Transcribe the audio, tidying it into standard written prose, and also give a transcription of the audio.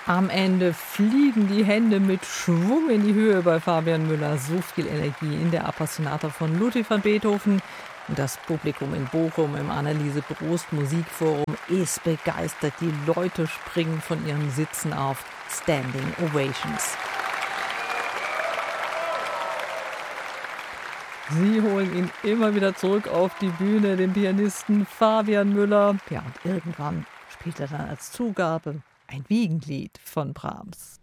Am Ende fliegen die Hände mit Schwung in die Höhe bei Fabian Müller. So viel Energie in der Appassionata von Ludwig van Beethoven. Und das Publikum in Bochum im Anneliese-Prost Musikforum ist begeistert. Die Leute springen von ihren Sitzen auf. Standing Ovations. Sie holen ihn immer wieder zurück auf die Bühne, den Pianisten Fabian Müller. Ja, und irgendwann spielt er dann als Zugabe ein Wiegenlied von Brahms.